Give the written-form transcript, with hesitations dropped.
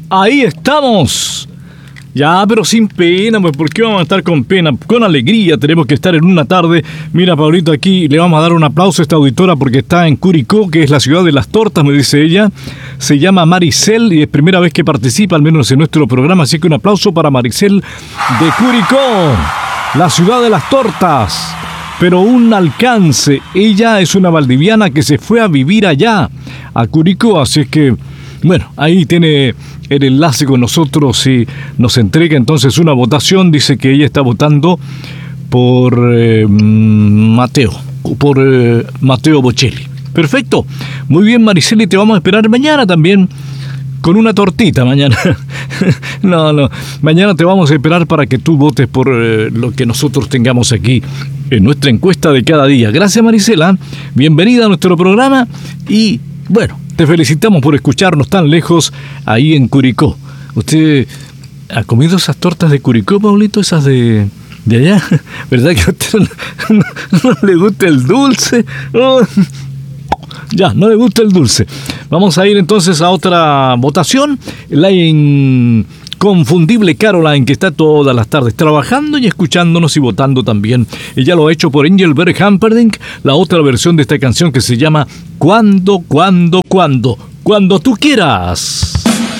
Ahí estamos. Ya, pero sin pena, pues, ¿por qué vamos a estar con pena? Con alegría tenemos que estar en una tarde. Mira, Pablito, aquí le vamos a dar un aplauso a esta auditora porque está en Curicó, que es la ciudad de las tortas, me dice ella. Se llama Maricel y es primera vez que participa, al menos en nuestro programa, así que un aplauso para Maricel de Curicó, la ciudad de las tortas. Pero un alcance, ella es una valdiviana que se fue a vivir allá, a Curicó, así es que, bueno, ahí tiene el enlace con nosotros y nos entrega entonces una votación. Dice que ella está votando por Mateo Bocelli. Perfecto, muy bien, Mariceli, te vamos a esperar mañana también con una tortita mañana. No, mañana te vamos a esperar para que tú votes por lo que nosotros tengamos aquí en nuestra encuesta de cada día. Gracias, Marisela, bienvenida a nuestro programa y bueno, te felicitamos por escucharnos tan lejos ahí en Curicó. ¿Usted ha comido esas tortas de Curicó, Pablito? Esas de allá. ¿Verdad que a usted no le gusta el dulce? Oh, ya, no le gusta el dulce. Vamos a ir entonces a otra votación. La inconfundible Caroline, que está todas las tardes trabajando y escuchándonos y votando también. Ella lo ha hecho por Engelbert Humperdinck, la otra versión de esta canción que se llama Cuando tú quieras.